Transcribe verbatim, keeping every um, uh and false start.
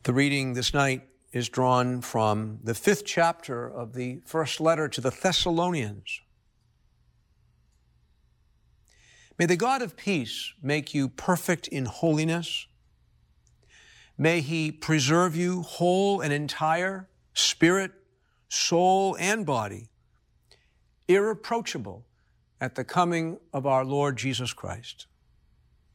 The reading this night is drawn from the fifth chapter of the first letter to the Thessalonians. May the God of peace make you perfect in holiness. May he preserve you whole and entire, spirit, soul, and body, irreproachable at the coming of our Lord Jesus Christ.